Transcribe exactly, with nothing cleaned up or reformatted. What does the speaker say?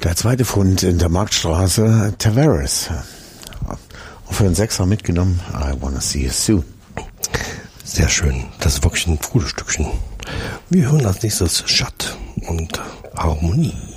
Der zweite Fund in der Marktstraße, Tavares. Und für den Sechser mitgenommen, I Wanna See You Soon. Sehr schön, das ist wirklich ein gutes Stückchen. Wir hören als nächstes Schatt und Harmonie.